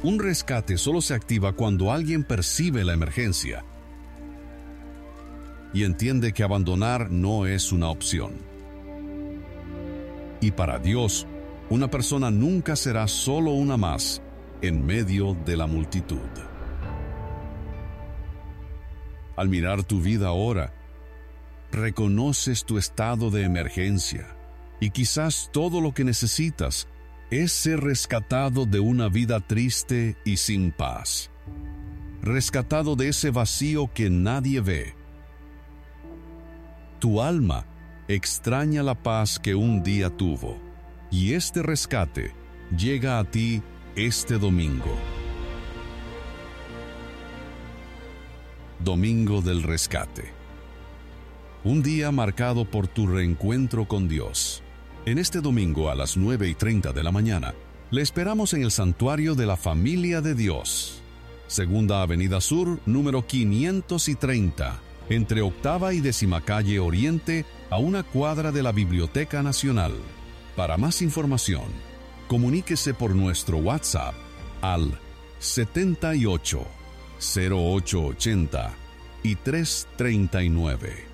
Un rescate solo se activa cuando alguien percibe la emergencia y entiende que abandonar no es una opción. Y para Dios, una persona nunca será solo una más en medio de la multitud. Al mirar tu vida ahora, reconoces tu estado de emergencia y quizás todo lo que necesitas es ser rescatado de una vida triste y sin paz. Rescatado de ese vacío que nadie ve. Tu alma extraña la paz que un día tuvo, y este rescate llega a ti este domingo. Domingo del Rescate. Un día marcado por tu reencuentro con Dios. En este domingo a las 9:30 de la mañana, le esperamos en el Santuario de la Familia de Dios. Segunda Avenida Sur, número 530, entre Octava y 10ª Calle Oriente, a una cuadra de la Biblioteca Nacional. Para más información, comuníquese por nuestro WhatsApp al 78 0880 y 339.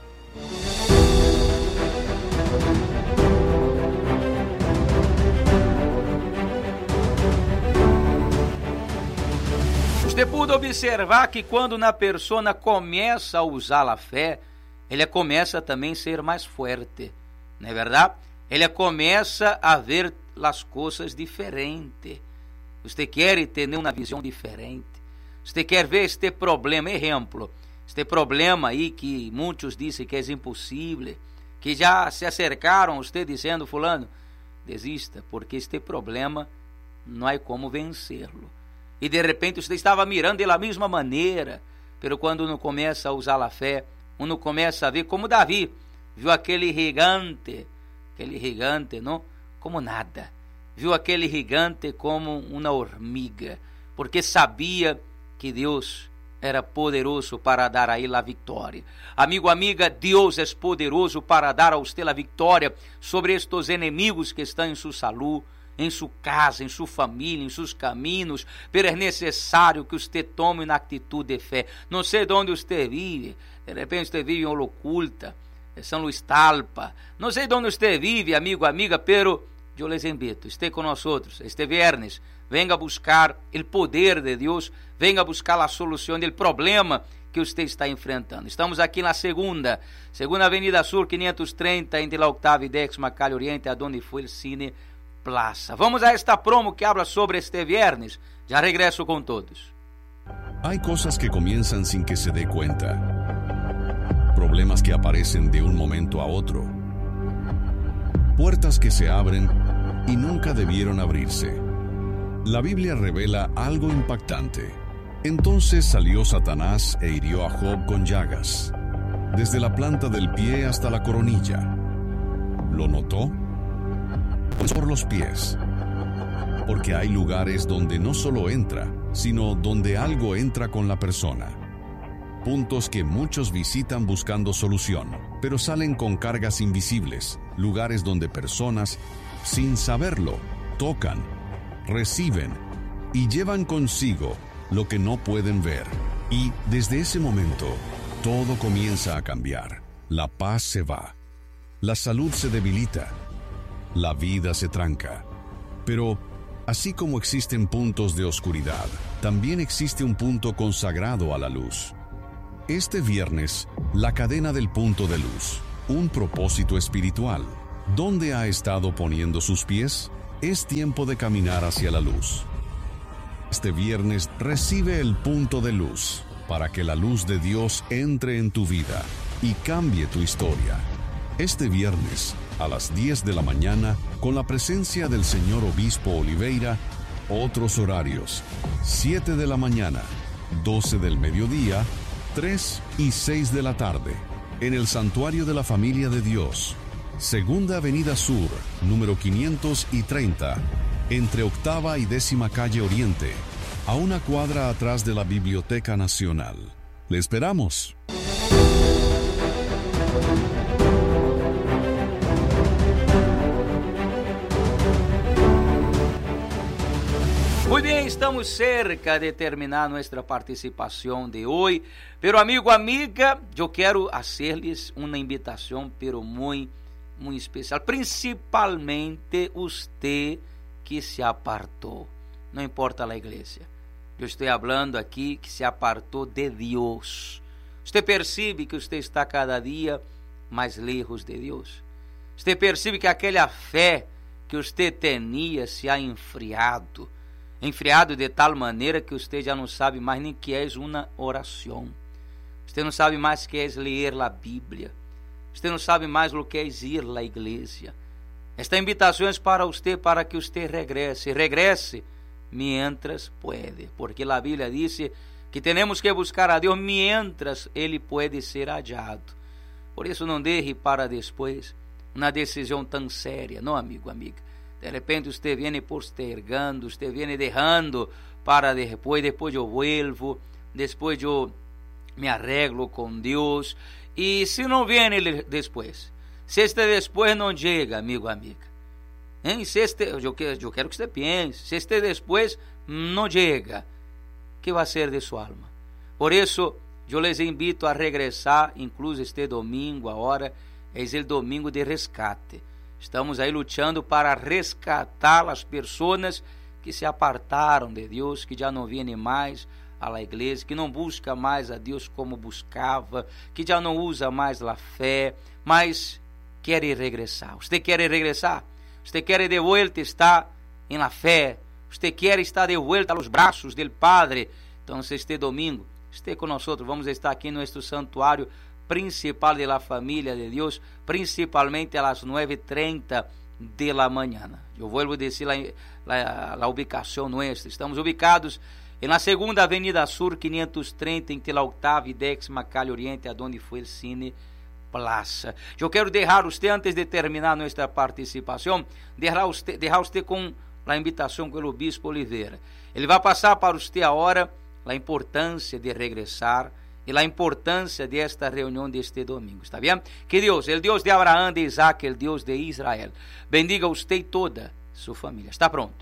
Você pode observar que quando uma pessoa começa a usar a fé, ele começa também a ser mais forte, não é verdade? Ele começa a ver as coisas diferente. Você quer ter uma visão diferente. Você quer ver este problema, exemplo, este problema aí que muitos dizem que é impossível, que já se acercaram a você dizendo, fulano, desista, porque este problema não há como vencê-lo. E de repente você estava mirando da mesma maneira, pero quando uno começa a usar a fé, uno começa a ver como Davi viu aquele gigante, não? Como nada. Viu aquele gigante como uma hormiga, porque sabia que Deus era poderoso para dar a ele a vitória. Amigo, amiga, Deus é poderoso para dar a você a vitória sobre estes inimigos que estão em sua saúde, em sua casa, em sua família, em seus caminhos, pero é necessário que você tome uma atitude de fé. Não sei de onde você vive, de repente você vive em Oloculta, em São Luís Talpa, não sei de onde você vive, amigo, amiga, pero eu les invito, esteja com nós este viernes, venga buscar o poder de Deus, venga buscar a solução do problema que você está enfrentando. Estamos aqui na segunda Avenida Sur 530, entre a Octava e 10ª Calle Oriente, aonde foi o Cine Plaza. Vamos a esta promo que habla sobre este viernes. Ya regreso con todos. Hay cosas que comienzan sin que se dé cuenta. Problemas que aparecen de un momento a otro. Puertas que se abren y nunca debieron abrirse. La Biblia revela algo impactante. Entonces salió Satanás e hirió a Job con llagas, desde la planta del pie hasta la coronilla. ¿Lo notó? Pues por los pies. Porque hay lugares donde no solo entra, sino donde algo entra con la persona. Puntos que muchos visitan buscando solución, pero salen con cargas invisibles. Lugares donde personas, sin saberlo, tocan, reciben y llevan consigo lo que no pueden ver. Y desde ese momento, todo comienza a cambiar. La paz se va. La salud se debilita. La vida se tranca. Pero, así como existen puntos de oscuridad, también existe un punto consagrado a la luz. Este viernes, la cadena del punto de luz, un propósito espiritual. ¿Dónde ha estado poniendo sus pies? Es tiempo de caminar hacia la luz. Este viernes recibe el punto de luz para que la luz de Dios entre en tu vida y cambie tu historia. Este viernes, a las 10 de la mañana, con la presencia del señor Obispo Oliveira, otros horarios: 7 de la mañana, 12 del mediodía, 3 y 6 de la tarde, en el Santuario de la Familia de Dios, Segunda Avenida Sur, número 530, entre Octava y 10ª Calle Oriente, a una cuadra atrás de la Biblioteca Nacional. ¡Le esperamos! Muy bien, estamos cerca de terminar nuestra participación de hoy, pero amigo, amiga, yo quiero hacerles una invitación, pero muy especial, principalmente usted que se apartó, no importa la iglesia, yo estoy hablando aquí que se apartó de Dios. Usted percibe que usted está cada día mais lejos de Deus. Você percebe que aquela fé que você tinha se ha enfriado de tal maneira que você já não sabe mais nem que é uma oração. Você não sabe mais que é ler a Bíblia. Você não sabe mais o que é ir à igreja. Esta invitação é para você, para que você regresse mientras puede, porque a Bíblia diz que temos que buscar a Deus mientras Ele pode ser hallado. Por isso não deixe para depois uma decisão tão séria, não, amigo, amiga. De repente você vem postergando, você vem deixando para depois eu vuelvo, depois eu me arreglo com Deus. E se não vem ele depois, se este depois não chega, amigo, amiga, hein? Eu quero que você pense, se este depois não chega, que vai ser de sua alma? Por isso, eu les invito a regressar, incluso este domingo, agora é o domingo de rescate. Estamos aí lutando para rescatar as pessoas que se apartaram de Deus, que já não vêm mais à igreja, que não busca mais a Deus como buscava, que já não usa mais a fé, mas quer regressar. Você quer regressar? Você quer de volta estar em la fé? Você quer estar de volta aos braços do Padre? Então, este domingo, esteja conosco, vamos estar aqui no nosso santuário principal de la família de Deus, principalmente às 9:30 de la mañana. Eu vou dizer a ubicação nossa. Estamos ubicados na segunda Avenida Sur 530, entre a 8ª e 10ª calle Oriente, aonde foi o Cine Plaza. Eu quero deixar você, antes de terminar nossa participação, deixar você com a invitação pelo Bispo Oliveira. Ele vai passar para você agora a importância de regressar e a importância desta reunião deste domingo, está bem? Que Deus, o Deus de Abraão, de Isaac, o Deus de Israel, bendiga você e toda sua família. Está pronto?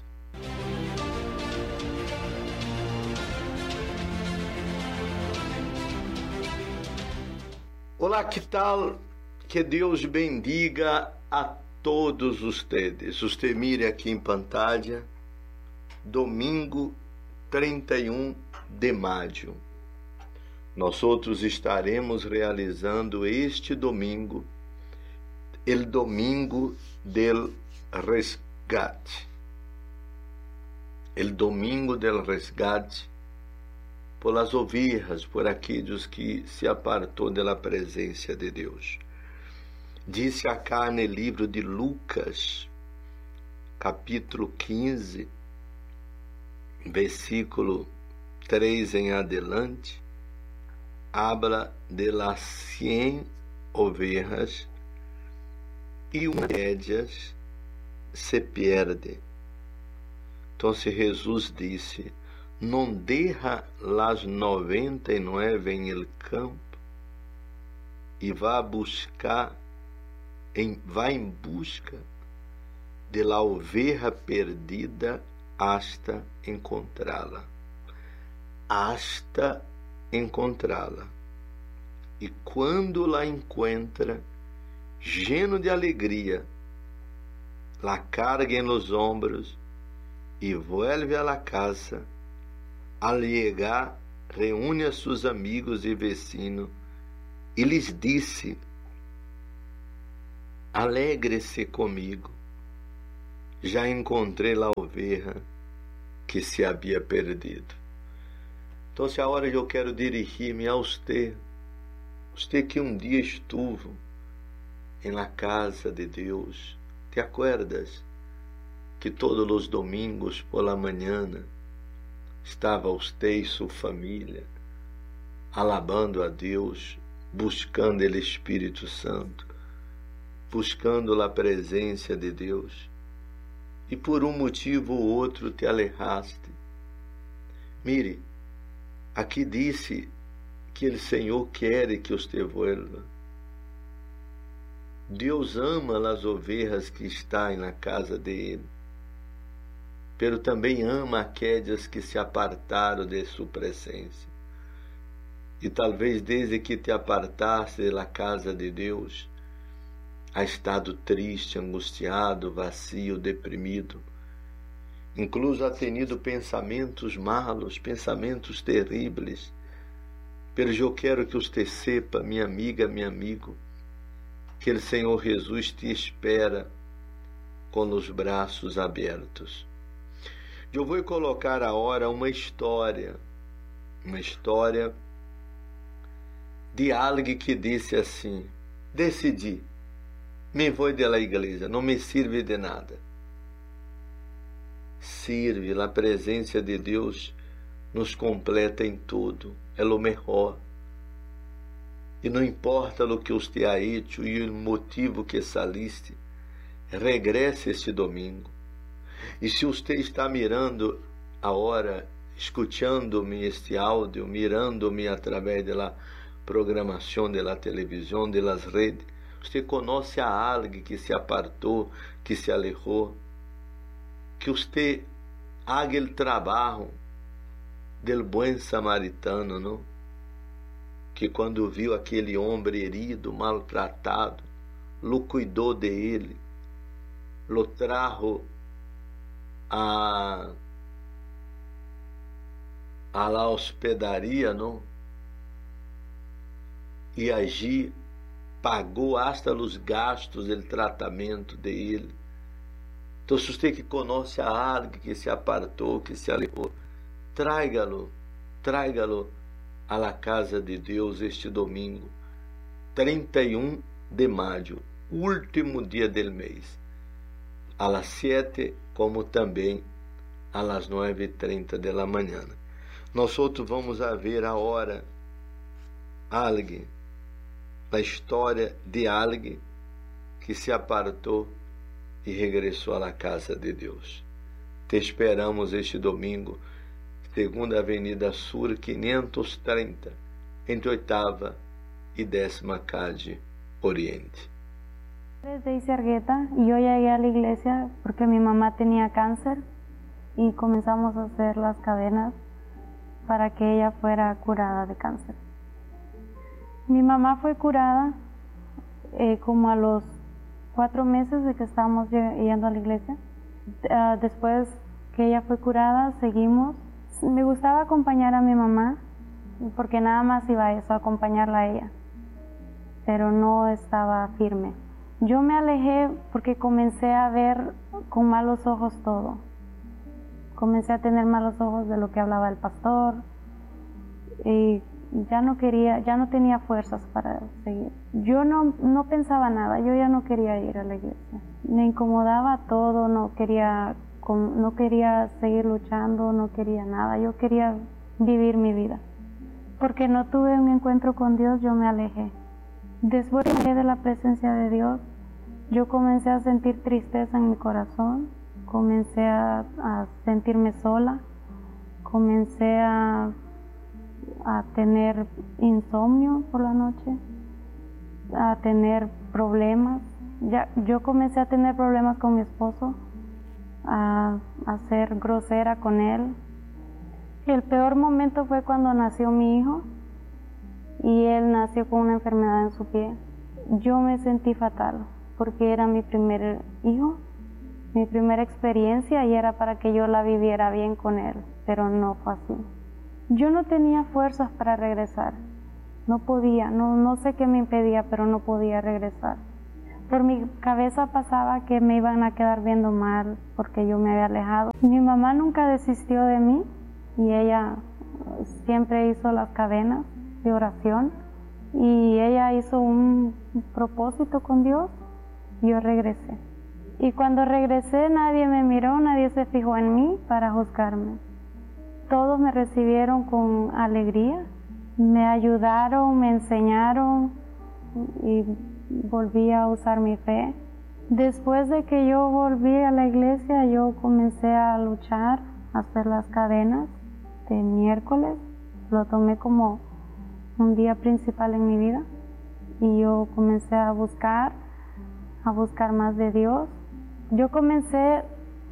Olá, que tal? Que Deus bendiga a todos ustedes. Você mire aqui em pantalla, domingo 31 de maio. Nós outros estaremos realizando este domingo, o domingo del resgate. O domingo del resgate por las ovelhas, por aqueles que se apartou da presença de Deus. Disse acá no livro de Lucas, capítulo 15, versículo 3 em adelante, habla de las 100 ovejas e uma de ellas se perde. Então Jesus disse: não deja las 99 em el campo e vá em busca de la oveja perdida hasta encontrá-la. Hasta encontrá-la. E quando la encuentra, lleno de alegria, la carga en los hombros e vuelve a la casa. Al llegar, reúne a sus amigos e vecinos e lhes disse: alegre-se comigo, já encontrei a oveja que se havia perdido. Então, se agora eu quero dirigir-me a você que um dia estuvo na casa de Deus, te acuerdas que todos os domingos por la mañana estava você e sua família alabando a Deus, buscando o Espírito Santo, buscando a presença de Deus, e por um motivo ou outro te alejaste? Mire, aqui disse que o Senhor quer que você vuelva. Deus ama as ovelhas que estão na casa dele. pero também ama aqueles que se apartaram de sua presença. E talvez desde que te apartaste da casa de Deus, ha estado triste, angustiado, vazio, deprimido. Incluso ha tenido pensamentos malos, pensamentos terríveis. Mas eu quero que você sepa, minha amiga, meu amigo, que o Senhor Jesus te espera com os braços abertos. Eu vou colocar agora uma história de alguém que disse assim: decidi, me vou de la igreja, não me sirve de nada. Sirve, a presença de Deus nos completa em tudo, é o melhor. E não importa o que você ha hecho e o motivo que saliste, regresse este domingo. E se você está mirando agora, escutando-me este áudio, mirando-me através da programação da televisão, das redes, você conhece a alguém que se apartou, que se alejou, que você haga o trabalho del buen samaritano, não? Que quando viu aquele homem herido, maltratado, lo cuidou de ele, lo trajo a la hospedaria, não? E allí pagou hasta os gastos do tratamento de ele. Então, se você que conhece a alguém que se apartou, que se alejou, tráigalo a la casa de Deus este domingo, 31 de maio, último dia del mês, a las 7, como também a las 9:30 de la manhã. Nós outros vamos a ver a hora alguém, a história de alguém que se apartou e regressou à casa de Deus. Te esperamos este domingo, Segunda Avenida Sur 530, entre 8ª y 10ª calle Oriente. Daisy Argueta, y yo llegué a la iglesia porque mi mamá tenía cáncer y comenzamos a hacer las cadenas para que ella fuera curada de cáncer. Mi mamá fue curada como a los 4 meses de que estábamos yendo a la iglesia. Después que ella fue curada, seguimos. Me gustaba acompañar a mi mamá porque nada más iba a eso, a acompañarla a ella, pero no estaba firme. Yo me alejé porque comencé a ver con malos ojos todo. Comencé a tener malos ojos de lo que hablaba el pastor y ya no tenía fuerzas para seguir. Yo no pensaba nada, yo ya no quería ir a la iglesia. Me incomodaba todo, no quería seguir luchando, no quería nada, yo quería vivir mi vida. Porque no tuve un encuentro con Dios, yo me alejé. Después de la presencia de Dios, yo comencé a sentir tristeza en mi corazón, comencé a sentirme sola, comencé a tener insomnio por la noche, a tener problemas. Yo comencé a tener problemas con mi esposo, a ser grosera con él. El peor momento fue cuando nació mi hijo y él nació con una enfermedad en su pie. Yo me sentí fatal porque era mi primer hijo, mi primera experiencia y era para que yo la viviera bien con él, pero no fue así. Yo no tenía fuerzas para regresar, no podía, no sé qué me impedía, pero no podía regresar. Por mi cabeza pasaba que me iban a quedar viendo mal porque yo me había alejado. Mi mamá nunca desistió de mí y ella siempre hizo las cadenas de oración y ella hizo un propósito con Dios. Yo regresé. Y cuando regresé nadie me miró, nadie se fijó en mí para juzgarme. Todos me recibieron con alegría, me ayudaron, me enseñaron y volví a usar mi fe. Después de que yo volví a la iglesia, yo comencé a luchar, a hacer las cadenas de miércoles. Lo tomé como un día principal en mi vida y yo comencé a buscar más de Dios. Yo comencé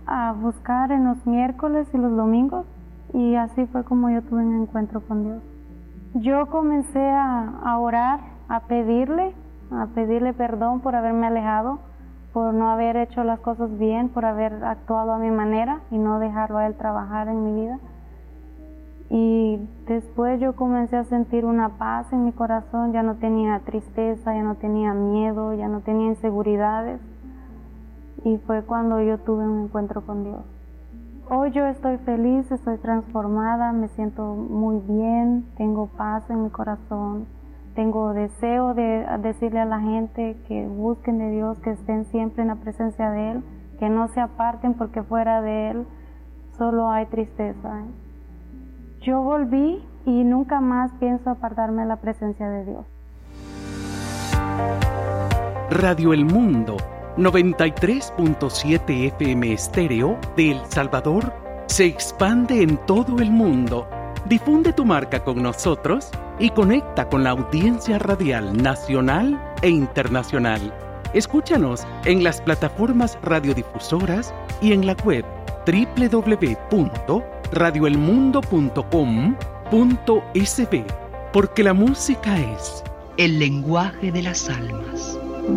a buscar en los miércoles y los domingos, y así fue como yo tuve un encuentro con Dios. Yo comencé a orar, a pedirle perdón por haberme alejado, por no haber hecho las cosas bien, por haber actuado a mi manera y no dejarlo a Él trabajar en mi vida. Y después yo comencé a sentir una paz en mi corazón, ya no tenía tristeza, ya no tenía miedo, ya no tenía inseguridades. Y fue cuando yo tuve un encuentro con Dios. Hoy yo estoy feliz, estoy transformada, me siento muy bien, tengo paz en mi corazón, tengo deseo de decirle a la gente que busquen de Dios, que estén siempre en la presencia de Él, que no se aparten porque fuera de Él solo hay tristeza. Yo volví y nunca más pienso apartarme de la presencia de Dios. Radio El Mundo 93.7 FM estéreo de El Salvador se expande en todo el mundo. Difunde tu marca con nosotros y conecta con la audiencia radial nacional e internacional. Escúchanos en las plataformas radiodifusoras y en la web www.radioelmundo.com.sb, porque la música es el lenguaje de las almas.